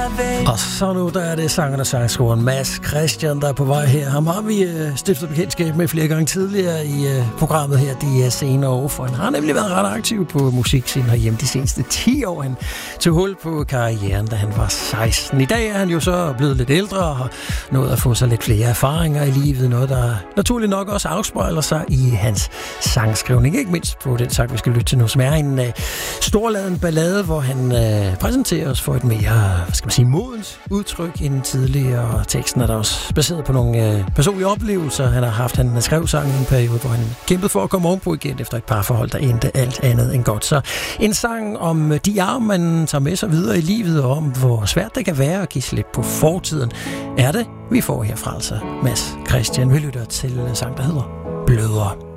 Og så nu, der er det sangeren og sangskriveren Mads Christian, der er på vej her. Ham har vi stiftet bekendtskab med flere gange tidligere i programmet her de senere år, for han har nemlig været ret aktiv på musikscenen herhjemme de seneste 10 år. Han tog hul på karrieren, da han var 16. I dag er han jo så blevet lidt ældre og har nået at få sig lidt flere erfaringer i livet, noget der naturligt nok også afspejler sig i hans sangskrivning, ikke mindst på den sang, vi skal lytte til nu, som er en storladen ballade, hvor han præsenterer os for et mere, modens udtryk end tidligere. Teksten er der også baseret på nogle personlige oplevelser, han har haft. Han skrev sangen i en periode, hvor han kæmpede for at komme ovenpå igen efter et parforhold, der endte alt andet end godt. Så en sang om de arv, man tager med sig videre i livet, og om hvor svært det kan være at give slip på fortiden, er det, vi får herfra altså Mads Christian. Vi lytter til en sang, der hedder Blødere.